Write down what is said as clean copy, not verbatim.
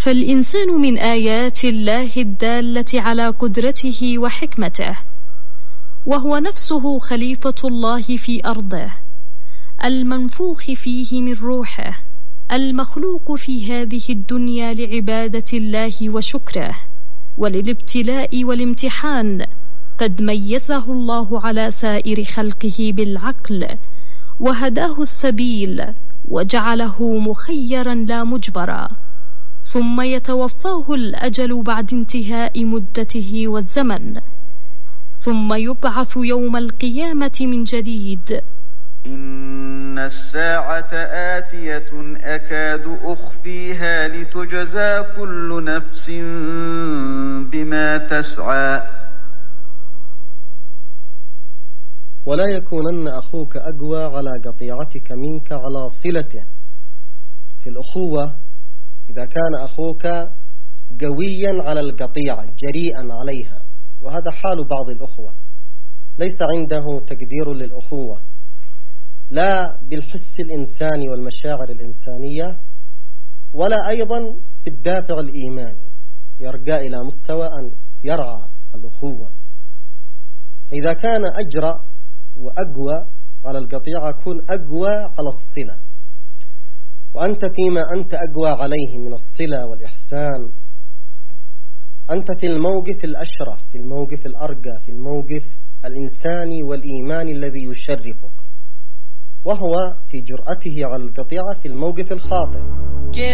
فالإنسان من آيات الله الدالة على قدرته وحكمته، وهو نفسه خليفة الله في أرضه، المنفوخ فيه من روحه، المخلوق في هذه الدنيا لعبادة الله وشكره وللابتلاء والامتحان. قد ميزه الله على سائر خلقه بالعقل، وهداه السبيل، وجعله مخيرا لا مجبرا، ثم يتوفاه الأجل بعد انتهاء مدته والزمن، ثم يبعث يوم القيامة من جديد. إن الساعة آتية أكاد أخفيها لتجزى كل نفس بما تسعى. ولا يكونن أخوك أقوى على قطيعتك منك على صلته. في الأخوة إذا كان أخوك قويا على القطيعة جريئا عليها، وهذا حال بعض الأخوة، ليس عنده تقدير للأخوة لا بالحس الإنساني والمشاعر الإنسانية، ولا أيضا بالدافع الإيماني، يرقى إلى مستوى أن يرعى الأخوة. إذا كان أجرأ وأقوى على القطيعة كن أقوى على الصلة، وأنت فيما أنت أقوى عليه من الصلة والإحسان أنت في الموقف الأشرف، في الموقف الأرقى، في الموقف الإنساني والإيماني الذي يشرفك، وهو في جرأته على القطيعة في الموقف الخاطئ.